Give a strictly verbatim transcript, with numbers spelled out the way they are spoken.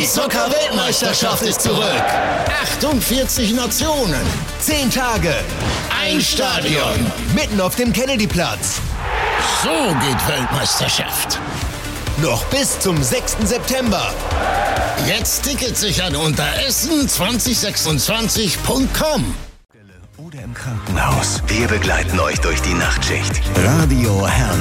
Die Zucker-Weltmeisterschaft ist zurück. achtundvierzig Nationen. Zehn Tage. Ein Stadion. Mitten auf dem Kennedyplatz. So geht Weltmeisterschaft. Noch bis zum sechsten September. Jetzt Tickets sichern unter essen zwanzig sechsundzwanzig Punkt com. Oder im Krankenhaus. Wir begleiten euch durch die Nachtschicht. Radio Herne.